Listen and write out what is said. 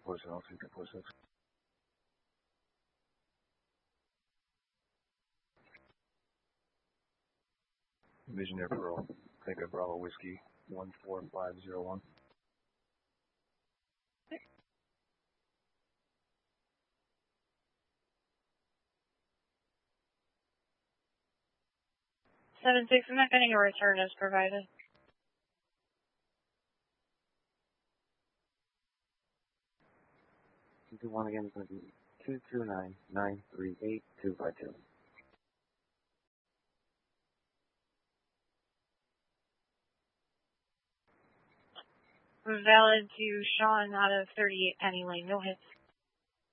I'll take the push-ups. Visionaire Pearl, take a Bravo Whiskey 14501. Seven six. I'm not getting a return as provided. One again is going to be 229-938-252. Valid to Sean out of 38 Penny Lane. No hits.